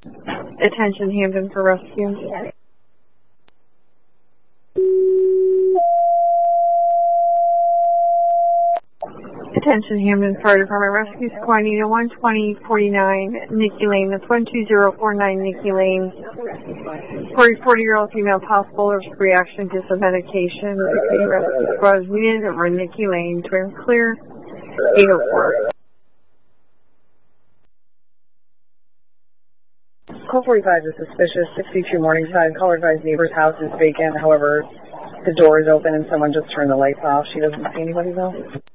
Attention, Hampton for rescue. Attention, Hampton Fire Department Rescue Squad, Unit 12049, Nikki Lane. That's 12049 Nikki Lane. For a 40-year-old female, possible allergic reaction to some medication. The rescue squad is needed over Nikki Lane. To and clear, 804. Call 45 is suspicious. 62 Morningside. Caller advised neighbor's house is vacant. However, the door is open and someone just turned the lights off. She doesn't see anybody though.